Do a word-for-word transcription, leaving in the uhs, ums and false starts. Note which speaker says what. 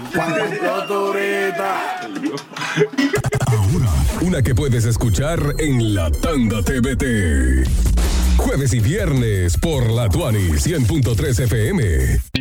Speaker 1: Ahora, una que puedes escuchar en La Tanda T V T. Jueves y viernes por La Tuani cien punto tres F M.